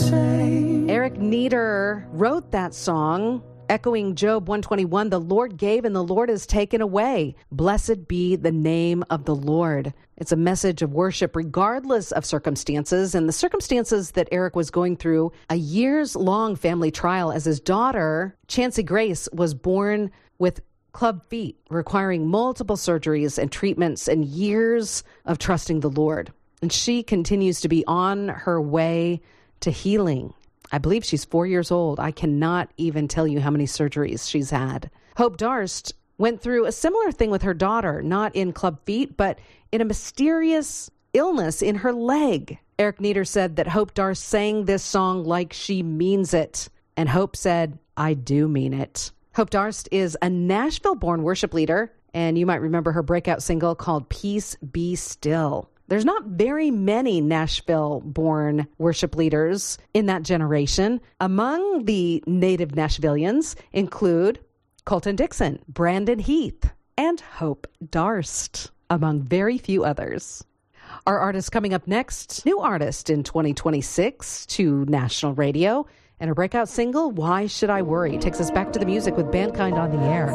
same. Eric Nieder wrote that song, echoing Job 121, the Lord gave and the Lord has taken away. Blessed be the name of the Lord. It's a message of worship regardless of circumstances. And the circumstances that Eric was going through, a years-long family trial as his daughter, Chancey Grace, was born with club feet, requiring multiple surgeries and treatments and years of trusting the Lord. And she continues to be on her way to healing. I believe she's 4 years old. I cannot even tell you how many surgeries she's had. Hope Darst went through a similar thing with her daughter, not in club feet, but in a mysterious illness in her leg. Eric Nieder said that Hope Darst sang this song like she means it. And Hope said, I do mean it. Hope Darst is a Nashville-born worship leader, and you might remember her breakout single called Peace Be Still. There's not very many Nashville-born worship leaders in that generation. Among the native Nashvillians include Colton Dixon, Brandon Heath, and Hope Darst, among very few others. Our artist coming up next, new artist in 2026 to national radio, and her breakout single, Why Should I Worry, takes us back to the music with Bandkind on the Air.